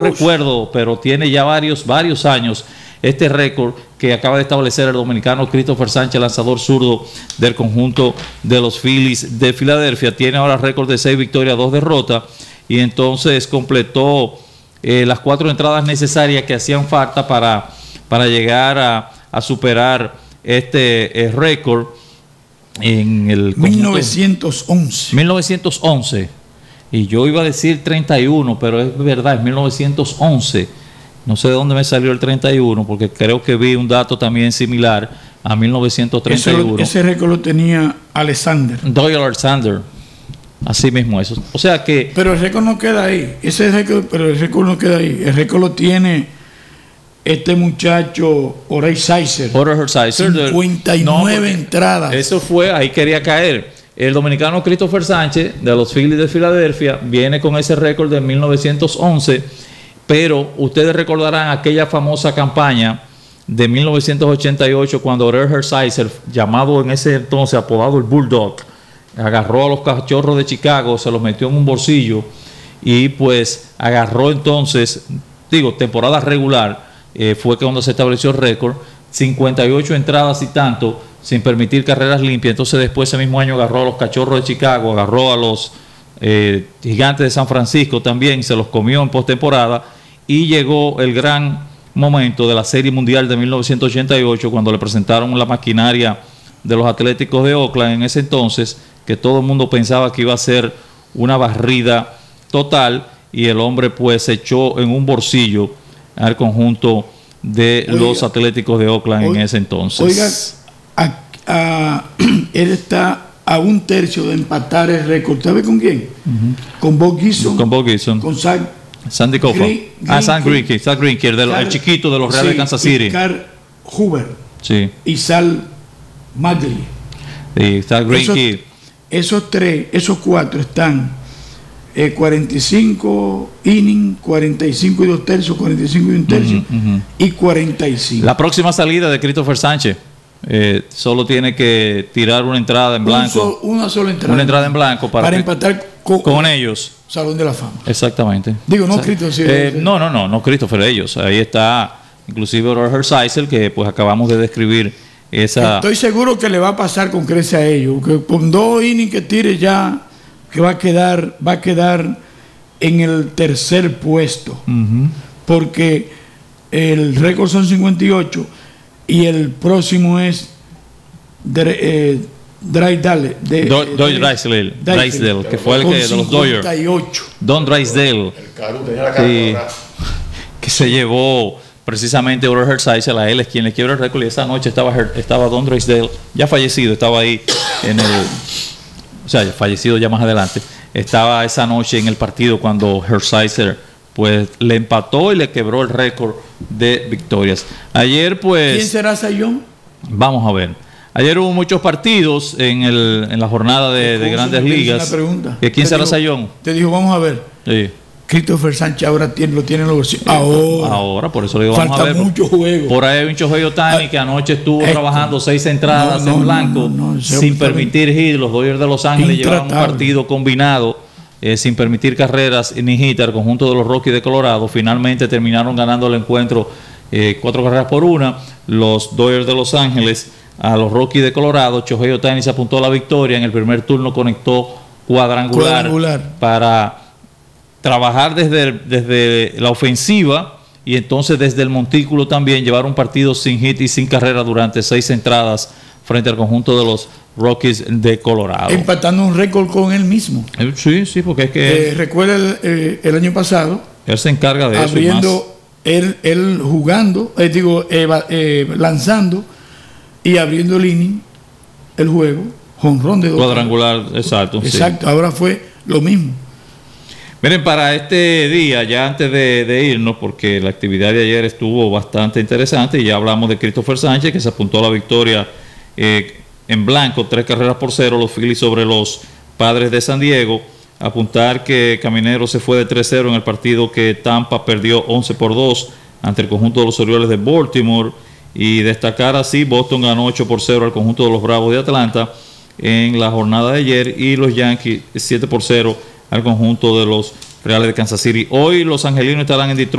recuerdo, pero tiene ya varios años este récord que acaba de establecer el dominicano Christopher Sánchez, lanzador zurdo del conjunto de los Phillies de Filadelfia. Tiene ahora récord de 6 victorias, 2 derrotas, y entonces completó las 4 entradas necesarias que hacían falta para llegar a superar este récord en el 1911. Y yo iba a decir 31, pero es verdad, es 1911. No sé de dónde me salió el 31, porque creo que vi un dato también similar a 1931. Ese récord lo tenía Doyle Alexander. Así mismo eso. O sea que... Pero el récord no queda ahí. El récord no queda ahí. El récord lo tiene este muchacho, Orel Hershiser. 59 entradas. Eso fue, ahí quería caer. El dominicano Christopher Sánchez, de los Phillies de Filadelfia, viene con ese récord de 1911, pero ustedes recordarán aquella famosa campaña de 1988 cuando Orel Hershiser, llamado en ese entonces, apodado el Bulldog, agarró a los Cachorros de Chicago, se los metió en un bolsillo y pues agarró entonces, temporada regular, fue cuando se estableció el récord, 58 entradas y tanto, sin permitir carreras limpias. Entonces después ese mismo año agarró a los Cachorros de Chicago, agarró a los Gigantes de San Francisco también, se los comió en postemporada, y llegó el gran momento de la Serie Mundial de 1988 cuando le presentaron la maquinaria de los Atléticos de Oakland en ese entonces, que todo el mundo pensaba que iba a ser una barrida total, y el hombre pues se echó en un bolsillo al conjunto de los Atléticos de Oakland en ese entonces. Oiga, él está a un tercio de empatar el récord. ¿Sabe con quién? Con Bob Gibson. Con Sandy Koufax. Zach Greinke, el chiquito de los Reales de Kansas City. Y Carl Huber. Sí. Y Sal Maglie. Sí, Zach Greinke. Esos 4 están 45 innings, 45 y 2 tercios, 45 y 1 tercio, y 45. La próxima salida de Christopher Sánchez solo tiene que tirar una entrada en blanco. Una sola entrada. Una entrada en blanco para empatar con ellos. Salón de la Fama. Exactamente. No Christopher. No Christopher, ellos. Ahí está inclusive Orel Hershiser, que pues acabamos de describir esa... Estoy seguro que le va a pasar con crece a ellos, que con 2 innings que tire ya, que va a quedar en el tercer puesto, porque el récord son 58 y el próximo es Drysdale, que fue el que de los Dodgers. Don Drysdale, que se llevó precisamente Orel Hershiser. A él es quien le quiebra el récord, y esa noche estaba Don Drysdale, ya fallecido, estaba ahí fallecido ya más adelante. Estaba esa noche en el partido cuando Hershiser pues le empató y le quebró el récord de victorias. Ayer pues... ¿Quién será Sayón? Vamos a ver. Ayer hubo muchos partidos en la jornada de Grandes Ligas. ¿Quién será Sayón? Te dijo, vamos a ver. Sí. Christopher Sánchez ahora lo tiene en los bolsillos. Ahora, por eso le digo, vamos a ver. Falta mucho juego. Por ahí hay un Shohei Ohtani que anoche estuvo trabajando 6 entradas en blanco, sin permitir hit. Los Dodgers de Los Ángeles llevaban un partido combinado, sin permitir carreras ni hit al conjunto de los Rockies de Colorado. Finalmente terminaron ganando el encuentro 4 carreras por 1. Los Dodgers de Los Ángeles a los Rockies de Colorado. Shohei Ohtani se apuntó a la victoria. En el primer turno conectó cuadrangular. Para trabajar desde la ofensiva, y entonces desde el montículo también llevar un partido sin hit y sin carrera durante 6 entradas frente al conjunto de los Rockies de Colorado. Empatando un récord con él mismo. Sí, porque es que... recuerda el año pasado. Él se encarga de eso. Él jugando, lanzando y abriendo el inning, el juego, jonrón de 2 cuadrangular, exacto. Exacto, sí. Ahora fue lo mismo. Miren, para este día, ya antes de irnos, porque la actividad de ayer estuvo bastante interesante, y ya hablamos de Christopher Sánchez, que se apuntó a la victoria en blanco, 3 carreras por 0, los Phillies sobre los Padres de San Diego. Apuntar que Caminero se fue de 3-0 en el partido que Tampa perdió 11-2 ante el conjunto de los Orioles de Baltimore, y destacar así, Boston ganó 8-0 al conjunto de los Bravos de Atlanta en la jornada de ayer, y los Yankees 7-0 al conjunto de los Reales de Kansas City. Hoy los angelinos estarán en Detroit